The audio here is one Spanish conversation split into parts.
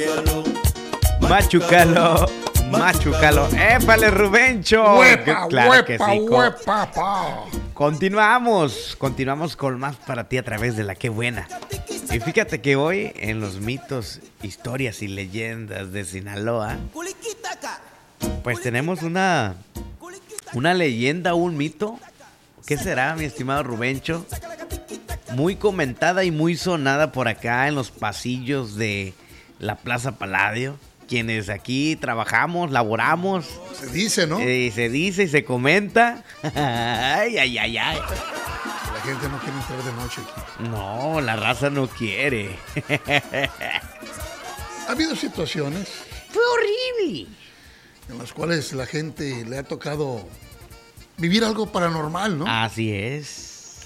Machucalo. ¡Épale, Rubencho! ¡Huepa, Claro huepa, que sí. huepa, pa! Continuamos con más para ti a través de La Qué Buena. Y fíjate que hoy en los mitos, historias y leyendas de Sinaloa, pues tenemos una leyenda, un mito. ¿Qué será, mi estimado Rubencho? Muy comentada y muy sonada por acá en los pasillos de la Plaza Palladio. Quienes aquí trabajamos, laboramos. Se dice, ¿no? Se dice y se comenta. Ay. La gente no quiere entrar de noche aquí. No, la raza no quiere. Ha habido situaciones Fue horrible. en las cuales la gente le ha tocado vivir algo paranormal, ¿no? Así es.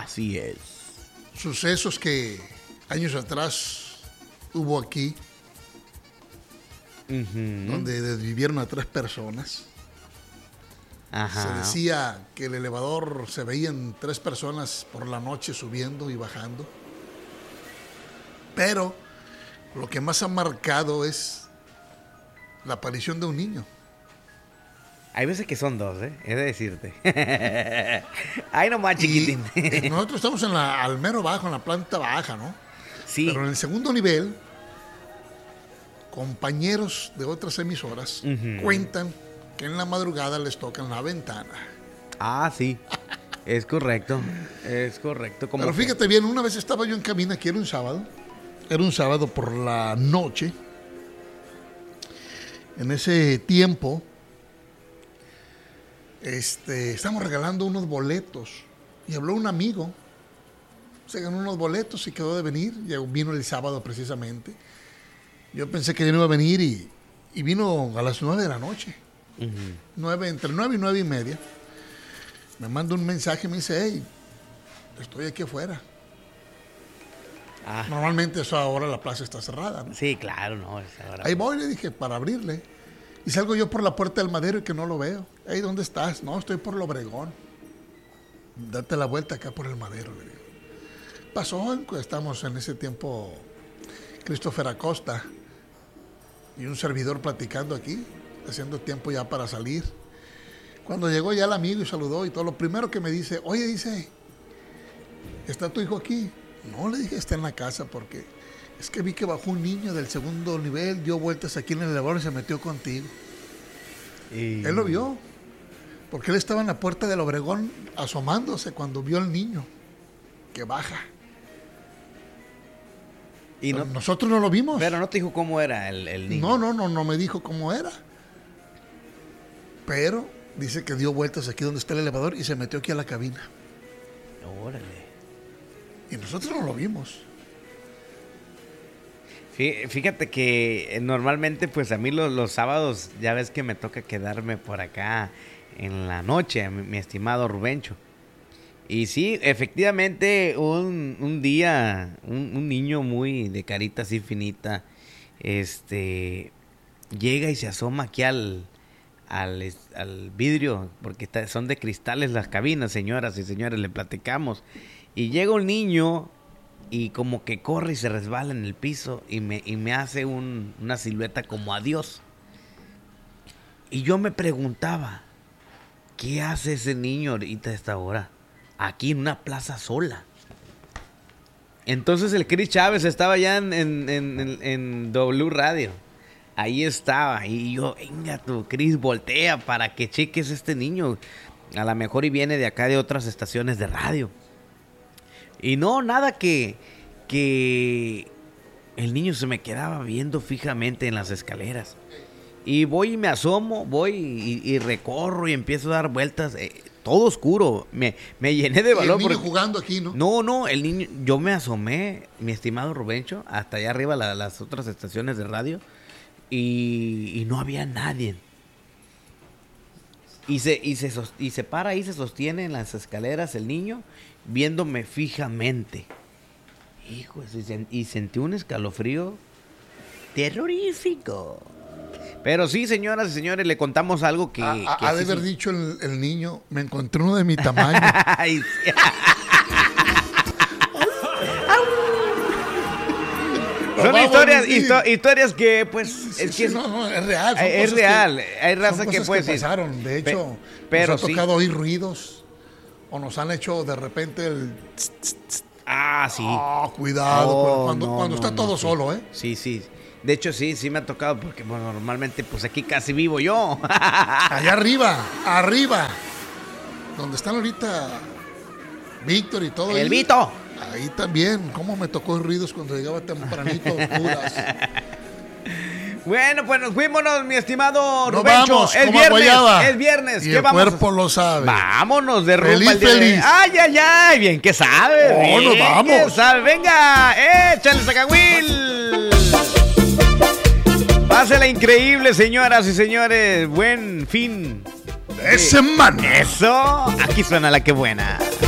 Sucesos que años atrás hubo aquí, donde desvivieron a 3 personas. Ajá. Se decía que el elevador se veían 3 personas por la noche subiendo y bajando. Pero lo que más ha marcado es la aparición de un niño. Hay veces que son 2, he de decirte. Ay, nomás, chiquitín. Nosotros estamos al mero bajo, en la planta baja, ¿no? Sí. Pero en el segundo nivel, compañeros de otras emisoras cuentan que en la madrugada les tocan la ventana. Ah, sí. Es correcto. Como Pero fíjate bien, una vez estaba yo en cabina, aquí era un sábado por la noche. En ese tiempo, estamos regalando unos boletos y habló un amigo, se ganó unos boletos y quedó de venir, vino el sábado precisamente. Yo pensé que ya no iba a venir y vino a las 9 de la noche. Entre 9 y 9 y media. Me manda un mensaje y me dice, hey, estoy aquí afuera. Normalmente a esa hora la plaza está cerrada, ¿no? Sí, claro, no. Ahora... Ahí voy, le dije, para abrirle. Y salgo yo por la puerta del Madero y que no lo veo. Hey, ¿dónde estás? No, estoy por el Obregón. Date la vuelta acá por el Madero, le digo. Pasó, estamos en ese tiempo, Christopher Acosta y un servidor platicando aquí, haciendo tiempo ya para salir. Cuando llegó ya el amigo y saludó y todo, lo primero que me dice, oye, dice, ¿está tu hijo aquí? No, le dije, está en la casa porque es que vi que bajó un niño del segundo nivel, dio vueltas aquí en el elevador y se metió contigo. Y... él lo vio, porque él estaba en la puerta del Obregón asomándose cuando vio al niño que baja. Y no, nosotros no lo vimos. Pero no te dijo cómo era el niño. No me dijo cómo era. Pero dice que dio vueltas aquí donde está el elevador y se metió aquí a la cabina. Órale. Y nosotros no lo vimos. Fíjate que normalmente pues a mí los sábados ya ves que me toca quedarme por acá en la noche, mi estimado Rubencho. Y sí, efectivamente un día un niño muy de carita así finita llega y se asoma aquí al vidrio, porque son de cristales las cabinas, señoras y señores, le platicamos. Y llega un niño y como que corre y se resbala en el piso y me hace una silueta como adiós. Y yo me preguntaba, ¿qué hace ese niño ahorita a esta hora? Aquí en una plaza sola. Entonces el Chris Chávez estaba ya en W Radio. Ahí estaba. Y yo, venga tú, Chris, voltea para que cheques este niño. A lo mejor y viene de acá de otras estaciones de radio. Y no, nada que el niño se me quedaba viendo fijamente en las escaleras. Y voy y me asomo, voy y recorro y empiezo a dar vueltas. Todo oscuro, me llené de valor. ¿Y el niño jugando aquí, no? No, el niño, yo me asomé, mi estimado Rubencho, hasta allá arriba las otras estaciones de radio y no había nadie. Y se para ahí, se sostiene en las escaleras el niño, viéndome fijamente. Hijo, y sentí un escalofrío terrorífico. Pero sí, señoras y señores, le contamos algo que... ha de haber dicho el niño, me encontré uno de mi tamaño. Ay, sí. Son historias que, pues, es que no, es real. es real. Hay raza que puede decir. Pasaron. De hecho, pero nos ha tocado oír ruidos o nos han hecho de repente el... Sí. Cuidado, cuando está todo solo, ¿eh? Sí. De hecho, sí me ha tocado porque bueno, normalmente pues aquí casi vivo yo. Allá arriba. Donde están ahorita Víctor y todo. El Vito. Ahí también. ¿Cómo me tocó ruidos cuando llegaba tempranito? Bueno, pues nos fuímonos, mi estimado Nos Rubencho. vamos, El viernes. Y ¿Qué el vamos? cuerpo lo sabe. Vámonos de rumba el día Feliz. de... Ay, bien que sabe. Bien nos vamos. que sabe. Venga, échale Zacahuil. Pásela increíble, señoras y señores. Buen fin de semana. Eso, aquí suena la que buena.